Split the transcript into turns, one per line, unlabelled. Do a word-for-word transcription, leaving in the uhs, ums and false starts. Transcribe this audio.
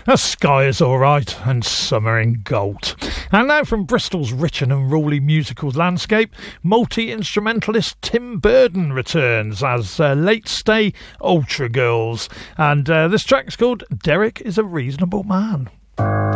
The Sky Is Alright and Summer in Gold. And now from Bristol's rich and unruly musical landscape, multi-instrumentalist Tim Burden returns as uh, late stay Ultra Girls. And uh, this track's called Derek is a Reasonable Man.